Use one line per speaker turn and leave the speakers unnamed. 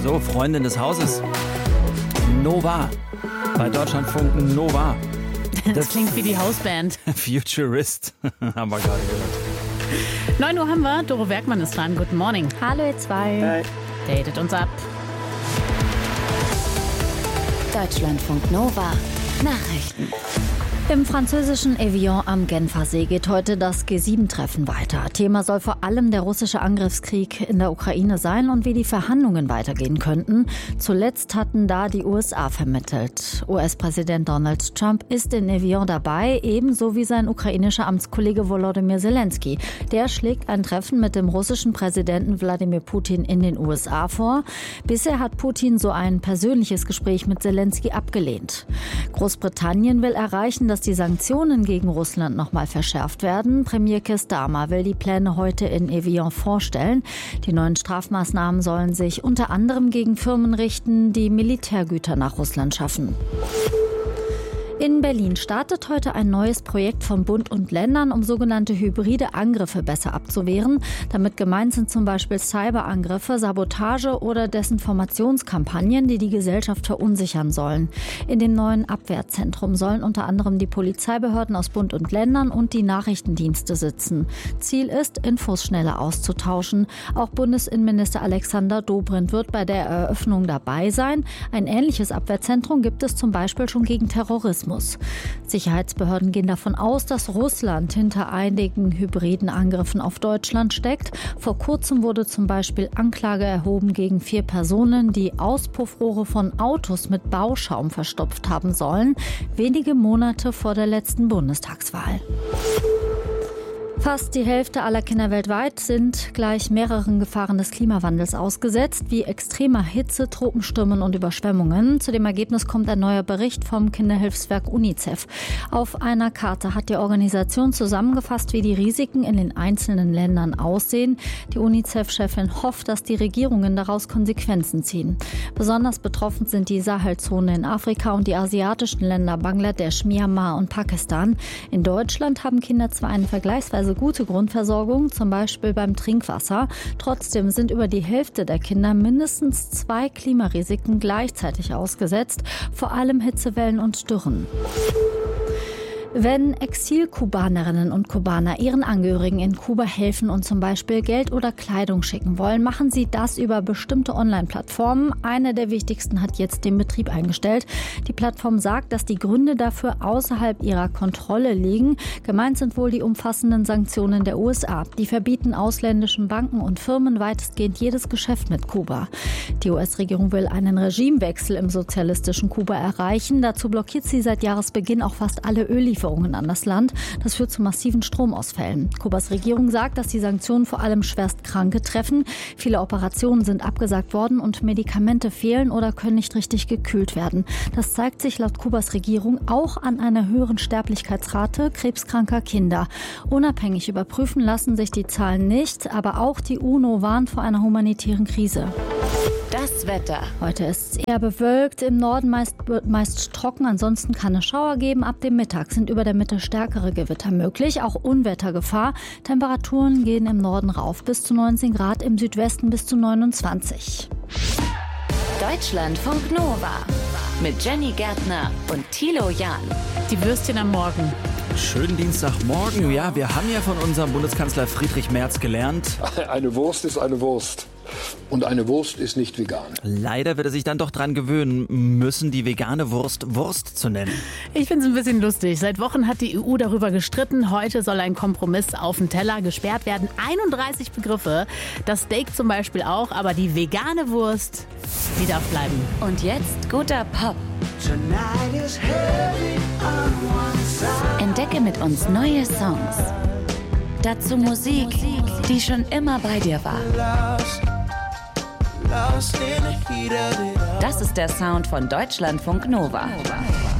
So, Freundin des Hauses. Nova. Bei Deutschlandfunk Nova.
Das klingt wie die Hausband.
Futurist. Haben wir gerade gehört.
9 Uhr haben wir. Doro Werkmann ist dran. Guten Morning.
Hallo ihr zwei.
Hi.
Datet uns ab.
Deutschlandfunk Nova. Nachrichten. Im französischen Evian am Genfersee geht heute das G7-Treffen weiter. Thema soll vor allem der russische Angriffskrieg in der Ukraine sein und wie die Verhandlungen weitergehen könnten. Zuletzt hatten da die USA vermittelt. US-Präsident Donald Trump ist in Evian dabei, ebenso wie sein ukrainischer Amtskollege Volodymyr Zelensky. Der schlägt ein Treffen mit dem russischen Präsidenten Wladimir Putin in den USA vor. Bisher hat Putin so ein persönliches Gespräch mit Zelensky abgelehnt. Großbritannien will erreichen, dass die Sanktionen gegen Russland nochmal verschärft werden. Premier Keir Starmer will die Pläne heute in Evian vorstellen. Die neuen Strafmaßnahmen sollen sich unter anderem gegen Firmen richten, die Militärgüter nach Russland schaffen. In Berlin startet heute ein neues Projekt von Bund und Ländern, um sogenannte hybride Angriffe besser abzuwehren. Damit gemeint sind zum Beispiel Cyberangriffe, Sabotage oder Desinformationskampagnen, die die Gesellschaft verunsichern sollen. In dem neuen Abwehrzentrum sollen unter anderem die Polizeibehörden aus Bund und Ländern und die Nachrichtendienste sitzen. Ziel ist, Infos schneller auszutauschen. Auch Bundesinnenminister Alexander Dobrindt wird bei der Eröffnung dabei sein. Ein ähnliches Abwehrzentrum gibt es zum Beispiel schon gegen Terrorismus. Sicherheitsbehörden gehen davon aus, dass Russland hinter einigen hybriden Angriffen auf Deutschland steckt. Vor kurzem wurde zum Beispiel Anklage erhoben gegen 4 Personen, die Auspuffrohre von Autos mit Bauschaum verstopft haben sollen, wenige Monate vor der letzten Bundestagswahl. Fast die Hälfte aller Kinder weltweit sind gleich mehreren Gefahren des Klimawandels ausgesetzt, wie extremer Hitze, Tropenstürmen und Überschwemmungen. Zu dem Ergebnis kommt ein neuer Bericht vom Kinderhilfswerk UNICEF. Auf einer Karte hat die Organisation zusammengefasst, wie die Risiken in den einzelnen Ländern aussehen. Die UNICEF-Chefin hofft, dass die Regierungen daraus Konsequenzen ziehen. Besonders betroffen sind die Sahelzone in Afrika und die asiatischen Länder Bangladesch, Myanmar und Pakistan. In Deutschland haben Kinder zwar eine vergleichsweise gute Grundversorgung, zum Beispiel beim Trinkwasser. Trotzdem sind über die Hälfte der Kinder mindestens 2 Klimarisiken gleichzeitig ausgesetzt, vor allem Hitzewellen und Dürren. Wenn Exil-Kubanerinnen und Kubaner ihren Angehörigen in Kuba helfen und zum Beispiel Geld oder Kleidung schicken wollen, machen sie das über bestimmte Online-Plattformen. Eine der wichtigsten hat jetzt den Betrieb eingestellt. Die Plattform sagt, dass die Gründe dafür außerhalb ihrer Kontrolle liegen. Gemeint sind wohl die umfassenden Sanktionen der USA. Die verbieten ausländischen Banken und Firmen weitestgehend jedes Geschäft mit Kuba. Die US-Regierung will einen Regimewechsel im sozialistischen Kuba erreichen. Dazu blockiert sie seit Jahresbeginn auch fast alle Öllieferungen an das Land. Das führt zu massiven Stromausfällen. Kubas Regierung sagt, dass die Sanktionen vor allem Schwerstkranke treffen. Viele Operationen sind abgesagt worden und Medikamente fehlen oder können nicht richtig gekühlt werden. Das zeigt sich laut Kubas Regierung auch an einer höheren Sterblichkeitsrate krebskranker Kinder. Unabhängig überprüfen lassen sich die Zahlen nicht, aber auch die UNO warnt vor einer humanitären Krise. Das Wetter. Heute ist es eher bewölkt, im Norden meist trocken, ansonsten kann es Schauer geben. Ab dem Mittag sind über der Mitte stärkere Gewitter möglich, auch Unwettergefahr. Temperaturen gehen im Norden rauf bis zu 19 Grad, im Südwesten bis zu 29.
Deutschlandfunk Nova mit Jenny Gärtner und Thilo Jahn.
Die Würstchen am Morgen.
Schönen Dienstagmorgen. Ja, wir haben ja von unserem Bundeskanzler Friedrich Merz gelernt.
Eine Wurst ist eine Wurst. Und eine Wurst ist nicht vegan.
Leider wird er sich dann doch dran gewöhnen müssen, die vegane Wurst Wurst zu nennen.
Ich finde es ein bisschen lustig. Seit Wochen hat die EU darüber gestritten. Heute soll ein Kompromiss auf den Teller gesperrt werden. 31 Begriffe. Das Steak zum Beispiel auch. Aber die vegane Wurst, die darf bleiben.
Und jetzt guter Pop. Entdecke mit uns neue Songs. Dazu Musik, die schon immer bei dir war. Das ist der Sound von Deutschlandfunk Nova.